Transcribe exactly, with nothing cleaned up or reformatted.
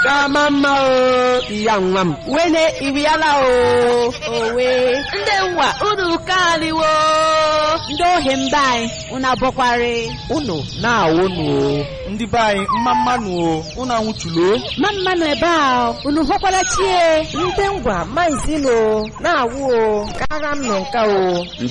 Kama mma o iya nwa m wene iriala o owe ndị nwa unu kaliwo ndị ohi mba anyị unu abọkwari unu na-awụnụ ndị be anyị mma mmanụ o unu anwụchulo ma mmanụ ebe a unu hụkwara chie ndị ngwa maizilo na-awụ o kara m nọ nka o ndị